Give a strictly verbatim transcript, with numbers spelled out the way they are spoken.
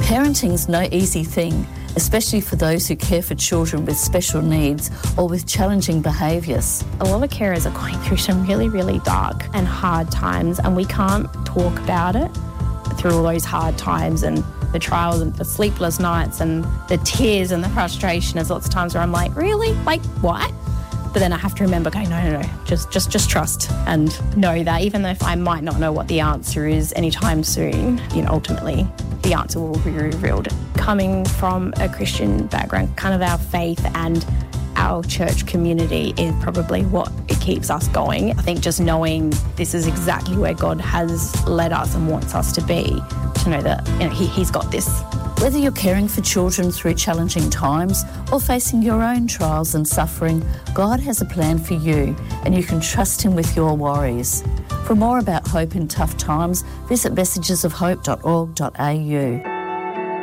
Parenting's no easy thing, especially for those who care for children with special needs or with challenging behaviours. A lot of carers are going through some really, really dark and hard times, and we can't talk about it through all those hard times and the trials and the sleepless nights and the tears and the frustration. There's lots of times where I'm like, really? Like, what? But then I have to remember, okay, no, no, no, just, just, just trust and know that even though if I might not know what the answer is anytime soon, you know, ultimately the answer will be revealed. Coming from a Christian background, kind of our faith and our church community is probably what it keeps us going. I think just knowing this is exactly where God has led us and wants us to be, to know that, you know, he, he's got this. Whether you're caring for children through challenging times or facing your own trials and suffering, God has a plan for you and you can trust him with your worries. For more about hope in tough times, visit messages of hope dot org dot a u.